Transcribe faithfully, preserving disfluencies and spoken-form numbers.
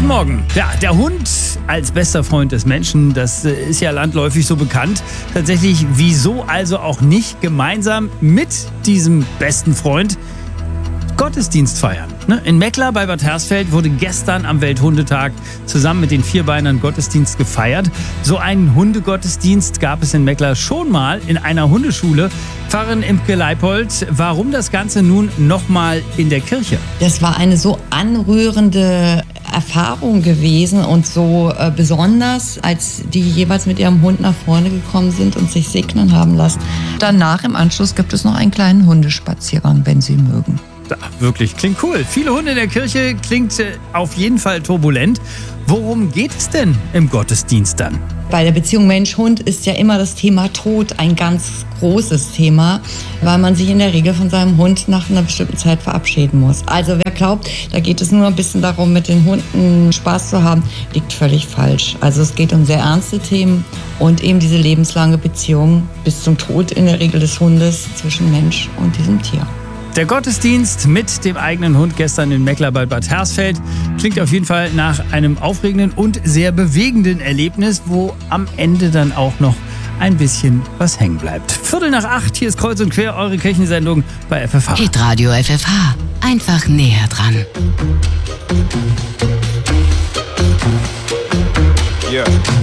Guten Morgen. Ja, der Hund als bester Freund des Menschen, das ist ja landläufig so bekannt. Tatsächlich, wieso also auch nicht gemeinsam mit diesem besten Freund Gottesdienst feiern? In Meckler bei Bad Hersfeld wurde gestern am Welthundetag zusammen mit den Vierbeinern Gottesdienst gefeiert. So einen Hundegottesdienst gab es in Meckler schon mal in einer Hundeschule. Pfarrerin Imke Leipold, warum das Ganze nun nochmal in der Kirche? Das war eine so anrührende Erfahrung gewesen und so äh, besonders, als die jeweils mit ihrem Hund nach vorne gekommen sind und sich segnen haben lassen. Danach im Anschluss gibt es noch einen kleinen Hundespaziergang, wenn Sie mögen. Ja, wirklich, klingt cool. Viele Hunde in der Kirche, klingt äh, auf jeden Fall turbulent. Worum geht es denn im Gottesdienst dann? Bei der Beziehung Mensch-Hund ist ja immer das Thema Tod ein ganz großes Thema, weil man sich in der Regel von seinem Hund nach einer bestimmten Zeit verabschieden muss. Also wer glaubt, da geht es nur ein bisschen darum, mit den Hunden Spaß zu haben, liegt völlig falsch. Also es geht um sehr ernste Themen und eben diese lebenslange Beziehung bis zum Tod in der Regel des Hundes zwischen Mensch und diesem Tier. Der Gottesdienst mit dem eigenen Hund gestern in Meckler bei Bad Hersfeld klingt auf jeden Fall nach einem aufregenden und sehr bewegenden Erlebnis, wo am Ende dann auch noch ein bisschen was hängen bleibt. Viertel nach acht, hier ist Kreuz und Quer, eure Kirchensendung bei F F H. Hitradio F F H, einfach näher dran. Yeah.